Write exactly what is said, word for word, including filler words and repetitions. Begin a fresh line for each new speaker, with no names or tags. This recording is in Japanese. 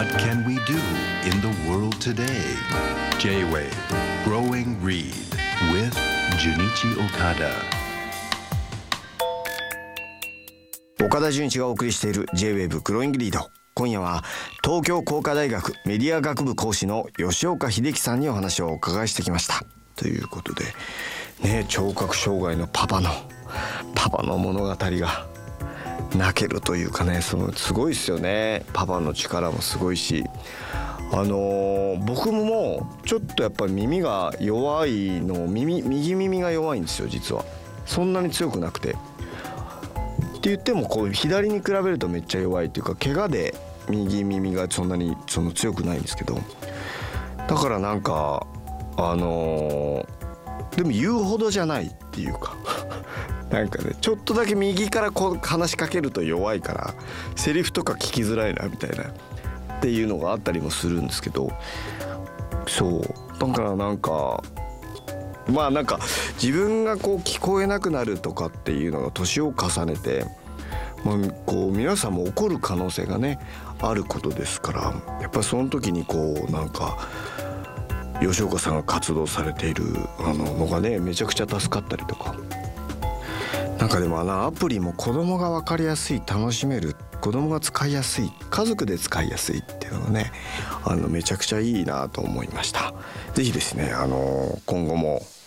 What can we do in the world today? J-Wave Growing Reed with Junichi Okada。
岡田准一がお送りしている J-Wave Growing Reed。今夜は東京工科大学メディア学部講師の吉岡秀樹さんにお話をお伺いしてきました。ということでね、聴覚障害のパパのパパの物語が泣けるというかね、そのすごいですよね。パパの力もすごいし、あのー、僕ももうちょっとやっぱり耳が弱いの耳右耳が弱いんですよ。実はそんなに強くなくて、って言ってもこう左に比べるとめっちゃ弱いっていうか、怪我で右耳がそんなにその強くないんですけど、だからなんかあのー、でも言うほどじゃないっていうかなんかね、ちょっとだけ右からこう話しかけると弱いからセリフとか聞きづらいなみたいなっていうのがあったりもするんですけど、そうだからなんかまあなんか自分がこう聞こえなくなるとかっていうのが年を重ねて、まあ、こう皆さんも起こる可能性がねあることですから、やっぱりその時にこうなんか吉岡さんが活動されているあののがねめちゃくちゃ助かったりとか、なんかでもあのアプリも子供が分かりやすい、楽しめる、子供が使いやすい、家族で使いやすいっていうのがね、あのめちゃくちゃいいなと思いました。ぜひですね、あの今後も